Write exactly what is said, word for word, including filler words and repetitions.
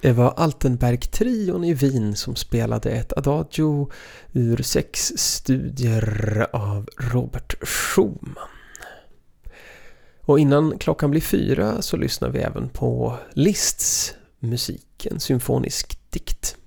Det var Altenberg-trion i Wien som spelade ett adagio ur sex studier av Robert Schumann. Och innan klockan blir fyra så lyssnar vi även på Liszts musik, en symfonisk dikt.